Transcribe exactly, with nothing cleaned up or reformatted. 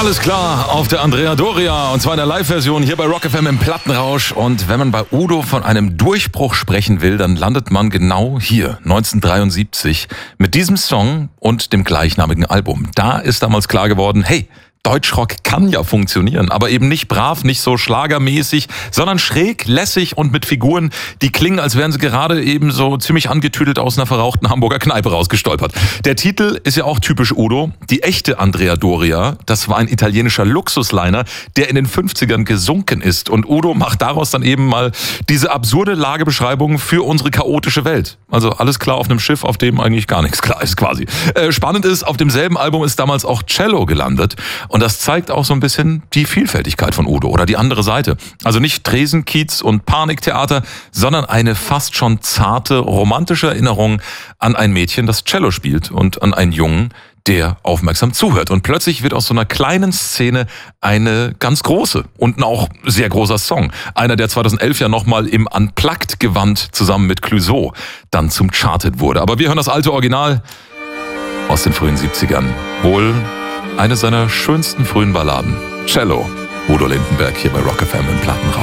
Alles klar, auf der Andrea Doria und zwar in der Live-Version hier bei Rock F M im Plattenrausch. Und wenn man bei Udo von einem Durchbruch sprechen will, dann landet man genau hier, neunzehnhundertdreiundsiebzig, mit diesem Song und dem gleichnamigen Album. Da ist damals klar geworden, hey, Deutschrock kann ja funktionieren, aber eben nicht brav, nicht so schlagermäßig, sondern schräg, lässig und mit Figuren, die klingen, als wären sie gerade eben so ziemlich angetüdelt aus einer verrauchten Hamburger Kneipe rausgestolpert. Der Titel ist ja auch typisch Udo. Die echte Andrea Doria, das war ein italienischer Luxusliner, der in den fünfzigern gesunken ist. Und Udo macht daraus dann eben mal diese absurde Lagebeschreibung für unsere chaotische Welt. Also alles klar auf einem Schiff, auf dem eigentlich gar nichts klar ist quasi. Äh, spannend ist, auf demselben Album ist damals auch Cello gelandet. Und das zeigt auch so ein bisschen die Vielfältigkeit von Udo oder die andere Seite. Also nicht Tresenkiez und Paniktheater, sondern eine fast schon zarte, romantische Erinnerung an ein Mädchen, das Cello spielt und an einen Jungen, der aufmerksam zuhört. Und plötzlich wird aus so einer kleinen Szene eine ganz große und ein auch sehr großer Song. Einer, der zweitausendelf ja nochmal im Unplugged-Gewand zusammen mit Clouseau dann zum Charted wurde. Aber wir hören das alte Original aus den frühen siebzigern. Wohl eine seiner schönsten frühen Balladen. Cello, Udo Lindenberg hier bei Rock F M im Plattenrausch.